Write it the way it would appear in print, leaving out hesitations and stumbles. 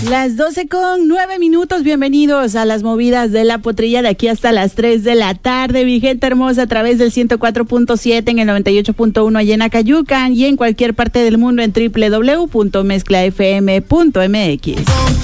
Las 12:09, bienvenidos a las movidas de la potrilla de aquí hasta las 3 de la tarde, mi gente hermosa, a través del 104.7 en el 98.1 allá en Acayucan y en cualquier parte del mundo en www.mezclafm.mx.